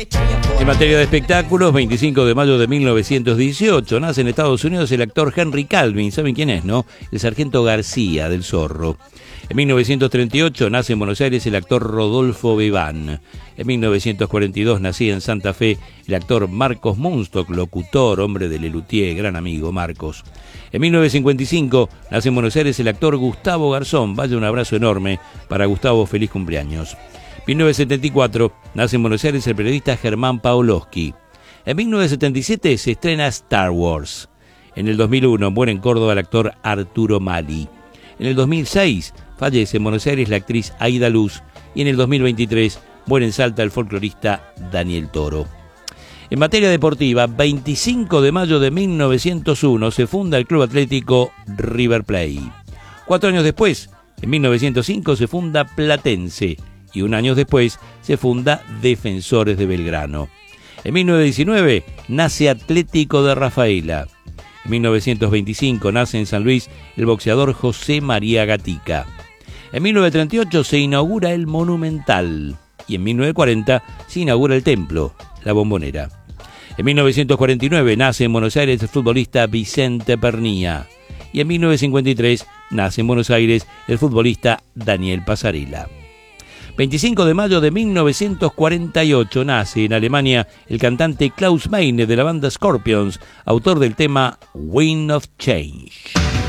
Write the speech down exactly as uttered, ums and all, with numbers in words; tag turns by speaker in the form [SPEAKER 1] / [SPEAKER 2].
[SPEAKER 1] En materia de espectáculos, veinticinco de mayo de mil novecientos dieciocho, nace en Estados Unidos el actor Henry Calvin. ¿Saben quién es, no? El sargento García del Zorro. En mil novecientos treinta y ocho nace en Buenos Aires el actor Rodolfo Bebán. En mil novecientos cuarenta y dos nacía en Santa Fe el actor Marcos Munstock, locutor, hombre de Lelutier, gran amigo Marcos. En mil novecientos cincuenta y cinco nace en Buenos Aires el actor Gustavo Garzón. Vaya un abrazo enorme para Gustavo, feliz cumpleaños. En mil novecientos setenta y cuatro nace en Buenos Aires el periodista Germán Pavlovsky. En mil novecientos setenta y siete se estrena Star Wars. En el dos mil uno muere en Córdoba el actor Arturo Mali. En el dos mil seis fallece en Buenos Aires la actriz Aida Luz. Y en el dos mil veintitrés muere en Salta el folclorista Daniel Toro. En materia deportiva, veinticinco de mayo de mil novecientos uno se funda el Club Atlético River Plate. Cuatro años después, en mil novecientos cinco, se funda Platense. Y un año después se funda Defensores de Belgrano. En mil novecientos diecinueve nace Atlético de Rafaela. En mil novecientos veinticinco nace en San Luis el boxeador José María Gatica. En mil novecientos treinta y ocho se inaugura el Monumental. Y en mil novecientos cuarenta se inaugura el Templo, la Bombonera. En mil novecientos cuarenta y nueve nace en Buenos Aires el futbolista Vicente Pernía. Y en mil novecientos cincuenta y tres nace en Buenos Aires el futbolista Daniel Pasarela. veinticinco de mayo de mil novecientos cuarenta y ocho nace en Alemania el cantante Klaus Meine de la banda Scorpions, autor del tema Wind of Change.